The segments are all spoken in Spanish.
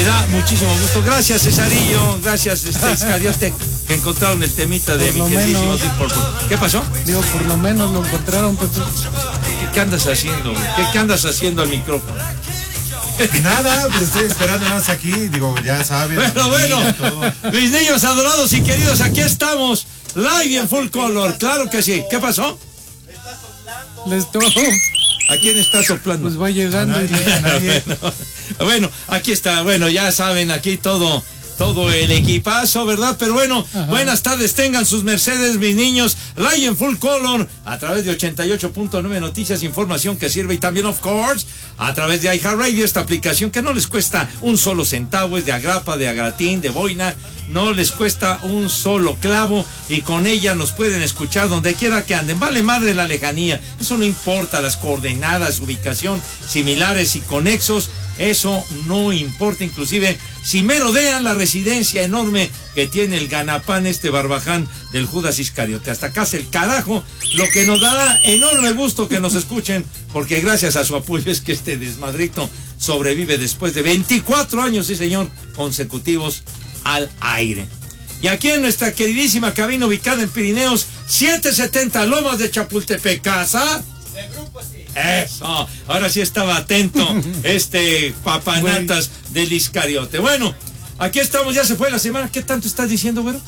da muchísimo gusto. Gracias, Cesarillo. Gracias, Iscariote, que encontraron el temita de mi queridísimo Deep Purple. ¿Qué pasó? Digo, por lo menos lo encontraron, Pepe. ¿Qué andas haciendo? ¿Qué andas haciendo al micrófono? Nada, pues estoy esperando nada más aquí, digo, ya saben. Bueno, mis niños adorados y queridos, aquí estamos, live en full color, claro que sí. ¿Qué pasó? Les toco. ¿A quién está soplando? Pues va llegando. Nadie. Bueno, aquí está, bueno, ya saben, aquí todo el equipazo, ¿verdad? Pero bueno, buenas tardes, tengan sus mercedes, mis niños, live en full color, a través de 88.9 Noticias, información que sirve, y también, of course, a través de iHeartRadio, esta aplicación que no les cuesta un solo centavo, es de agrapa, de agratín, de boina, no les cuesta un solo clavo, y con ella nos pueden escuchar donde quiera que anden. Vale madre la lejanía, eso no importa, las coordenadas, ubicación, similares y conexos, eso no importa, inclusive si merodean la residencia enorme que tiene el ganapán, este barbaján del Judas Iscariote. Hasta acá es el carajo, lo que nos dará enorme gusto que nos escuchen, porque gracias a su apoyo es que este desmadrito sobrevive después de 24 años, sí señor, consecutivos al aire. Y aquí en nuestra queridísima cabina ubicada en Pirineos 770 Lomas de Chapultepec, casa de grupo, sí. Eso, ahora sí estaba atento papanatas del Iscariote. Bueno, aquí estamos, ya se fue la semana. ¿Qué tanto estás diciendo, güero?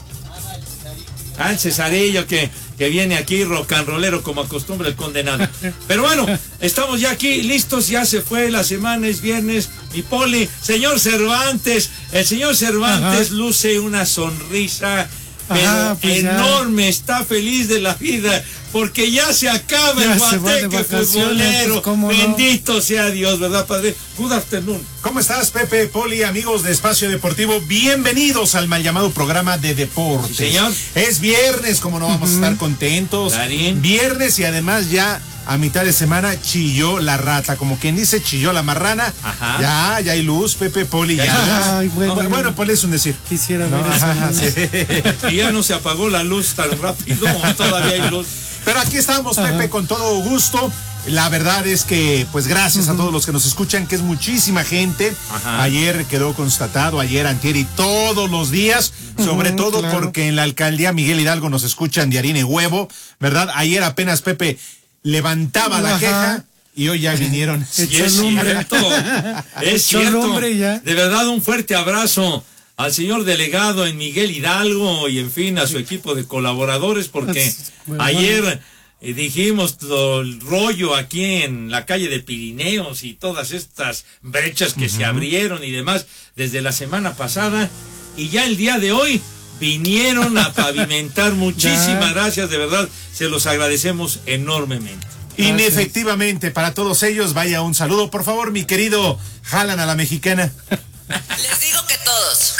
El Cesarillo que viene aquí rock and rollero como acostumbra el condenado. Pero bueno, estamos ya aquí listos, ya se fue la semana, es viernes, mi Poli, señor Cervantes, el señor Cervantes luce una sonrisa pero pues enorme, está feliz de la vida, porque ya se acaba el guateque futbolero. Pues, bendito sea Dios, ¿verdad, padre? Good afternoon. ¿Cómo estás, Pepe, Poli, amigos de Espacio Deportivo? Bienvenidos al mal llamado programa de deportes. Sí, señor. Es viernes, como no vamos a estar contentos. Darín. Viernes, y además ya a mitad de semana chilló la rata, como quien dice chilló la marrana. Ajá. Ya hay luz, Pepe, Poli, ya. Ay, bueno, Poli, es un decir. Quisiera ver eso. Y ya no se apagó la luz tan rápido, todavía hay luz. Pero aquí estamos, Pepe, con todo gusto. La verdad es que, pues gracias a todos los que nos escuchan, que es muchísima gente. Ayer quedó constatado, ayer, antier y todos los días, sobre todo porque en la alcaldía Miguel Hidalgo nos escuchan de harina y huevo, ¿verdad? Ayer apenas Pepe levantaba la queja y hoy ya vinieron. Sí, es cierto, es cierto. De verdad, un fuerte abrazo al señor delegado en Miguel Hidalgo y en fin a su equipo de colaboradores, porque ayer dijimos todo el rollo aquí en la calle de Pirineos y todas estas brechas que se abrieron y demás desde la semana pasada, y ya el día de hoy vinieron a pavimentar. Muchísimas gracias, de verdad, se los agradecemos enormemente. Inefectivamente, para todos ellos, vaya un saludo, por favor, mi querido Jalan a la mexicana. Les digo que todos.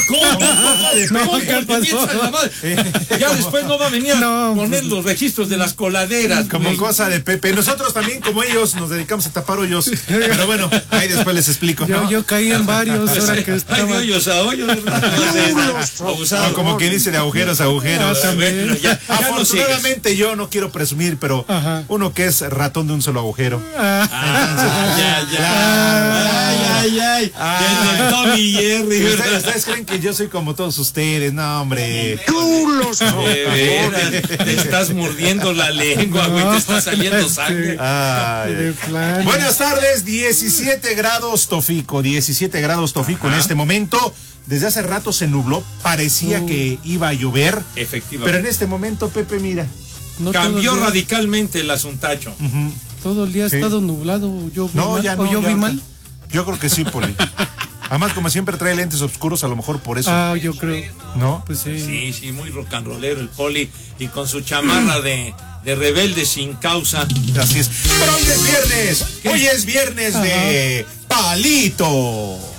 ¿Cómo? Ya después no va a venir a poner los registros de las coladeras. Como cosa de Pepe. Nosotros también, como ellos, nos dedicamos a tapar hoyos. Pero bueno, ahí después les explico. Yo caí en varios ahora que estaba. Hay de hoyos a hoyos. Como quien dice, de agujeros a agujeros. Bueno, ya afortunadamente yo no quiero presumir, pero uno que es ratón de un solo agujero. Tommy Jerry. Ustedes creen que yo soy como todos ustedes, no, hombre. Te estás mordiendo la lengua, güey, te está saliendo sangre. Buenas tardes, 17 grados Tofico, 17 grados Tofico en este momento. Desde hace rato se nubló, parecía que iba a llover. Efectivamente. Pero en este momento, Pepe, mira. Cambió radicalmente el asuntacho. Todo el día ha estado nublado. ¿Yo vi mal? Yo creo que sí, Poli. Además, como siempre trae lentes oscuros, a lo mejor por eso. Yo creo. ¿No? Pues sí. Sí, muy rock and rollero el Poli, y con su chamarra de rebelde sin causa. Así es. Pero hoy es viernes. Hoy es viernes de Palito.